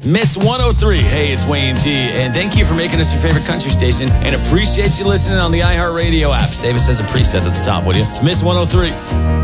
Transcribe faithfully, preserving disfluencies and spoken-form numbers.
Miss one oh three. Hey, it's Wayne D. And thank you for making us your favorite country station. And appreciate you listening on the iHeartRadio app. Save us as a preset at the top, will you? It's Miss one oh three.